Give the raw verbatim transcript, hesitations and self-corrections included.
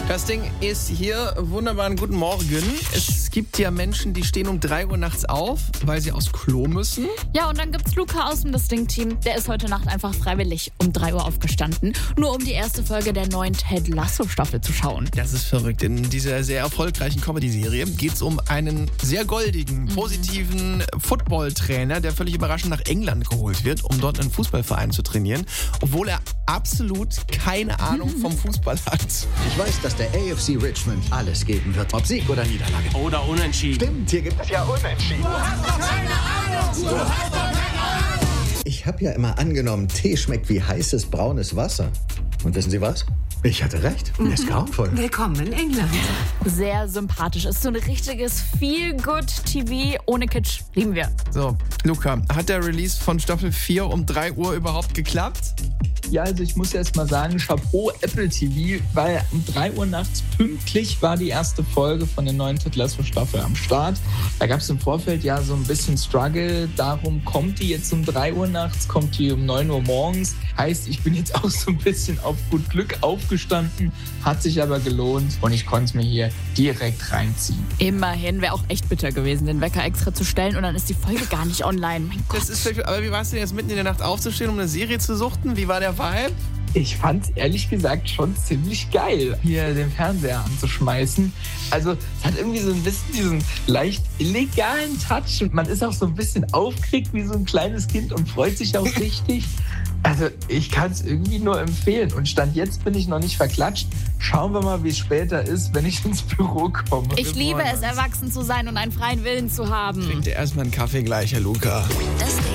Das Ding ist hier. Wunderbaren guten Morgen. Es gibt ja Menschen, die stehen um drei Uhr nachts auf, weil sie aufs Klo müssen. Ja, und dann gibt's Luca aus dem Das Ding-Team. Der ist heute Nacht einfach freiwillig um drei Uhr aufgestanden, nur um die erste Folge der neuen Ted Lasso-Staffel zu schauen. Das ist verrückt. In dieser sehr erfolgreichen Comedy-Serie geht es um einen sehr goldigen, positiven Football-Trainer, der völlig überraschend nach England geholt wird, um dort einen Fußballverein zu trainieren, obwohl er absolut keine Ahnung vom Fußball hat. Ich weiß, dass der A F C Richmond alles geben wird, ob Sieg oder Niederlage. Oder Unentschieden. Stimmt, hier gibt es ja Unentschieden. Du hast doch keine Ahnung! Du hast doch keine Ahnung! Ich habe ja immer angenommen, Tee schmeckt wie heißes braunes Wasser. Und wissen Sie was? Ich hatte recht. Er ist grauenvoll. Willkommen in England. Sehr sympathisch. Ist so ein richtiges Feel-Good-T V ohne Kitsch. Lieben wir. So, Luca, hat der Release von Staffel vier um drei Uhr überhaupt geklappt? Ja, also ich muss erst mal sagen, Chapeau Apple T V, weil um drei Uhr nachts pünktlich war die erste Folge von der neuen Ted Lasso Staffel am Start. Da gab es im Vorfeld ja so ein bisschen Struggle, darum kommt die jetzt um drei Uhr nachts, kommt die um neun Uhr morgens. Heißt, ich bin jetzt auch so ein bisschen auf gut Glück aufgestanden, hat sich aber gelohnt und ich konnte es mir hier direkt reinziehen. Immerhin, wäre auch echt bitter gewesen, den Wecker extra zu stellen und dann ist die Folge gar nicht online. Mein Gott. Das ist vielleicht, aber wie war es denn jetzt mitten in der Nacht aufzustehen, um eine Serie zu suchten? Wie war der Vibe? Ich fand's ehrlich gesagt schon ziemlich geil, hier den Fernseher anzuschmeißen. Also es hat irgendwie so ein bisschen diesen leicht illegalen Touch und man ist auch so ein bisschen aufgeregt wie so ein kleines Kind und freut sich auch richtig. Also ich kann es irgendwie nur empfehlen und Stand jetzt bin ich noch nicht verklatscht. Schauen wir mal, wie es später ist, wenn ich ins Büro komme. Ich liebe es, erwachsen zu sein und einen freien Willen zu haben. Trink dir erstmal einen Kaffee gleich, Herr Luca. Das Ding.